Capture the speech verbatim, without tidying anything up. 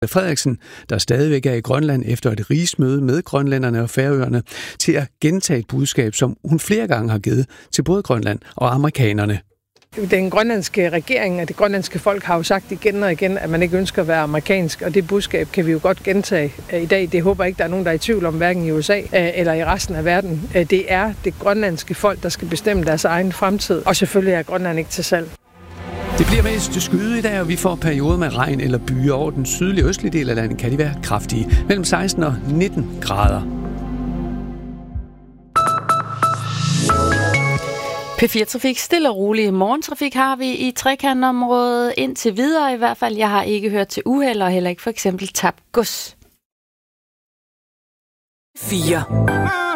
Frederiksen, der stadigvæk er i Grønland efter et rigsmøde med grønlænderne og færøerne, til at gentage et budskab, som hun flere gange har givet til både Grønland og amerikanerne. Den grønlandske regering og det grønlandske folk har jo sagt igen og igen, at man ikke ønsker at være amerikansk, og det budskab kan vi jo godt gentage i dag. Det håber jeg ikke, der er nogen, der er i tvivl om, hverken i U S A eller i resten af verden. Det er det grønlandske folk, der skal bestemme deres egen fremtid, og selvfølgelig er Grønland ikke til salg. Det bliver mest skyde i dag, og vi får perioder med regn eller byer. Over den sydlige og østlige del af landet kan de være kraftige. Mellem seksten og nitten grader. P fire Trafik, stille og rolig morgentrafik har vi i trekantområdet indtil videre i hvert fald. Jeg har ikke hørt til uheld og heller ikke for eksempel tabt gods. fire